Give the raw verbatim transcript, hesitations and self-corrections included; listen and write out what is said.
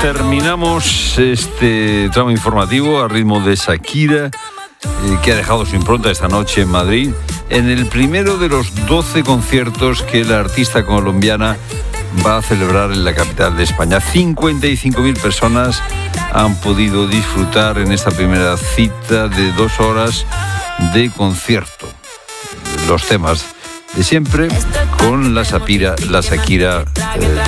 terminamos este tramo informativo a ritmo de Shakira, eh, que ha dejado su impronta esta noche en Madrid, en el primero de los doce conciertos que la artista colombiana va a celebrar en la capital de España. cincuenta y cinco mil personas han podido disfrutar en esta primera cita de dos horas de concierto. Los temas de siempre con la Shakira, la Shakira eh,